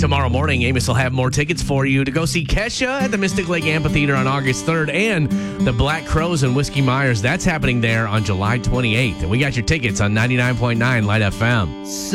Tomorrow morning, Amos will have more tickets for you to go see Kesha at the Mystic Lake Amphitheater on August 3rd and the Black Crowes and Whiskey Myers. That's happening there on July 28th. And we got your tickets on 99.9 Light FM.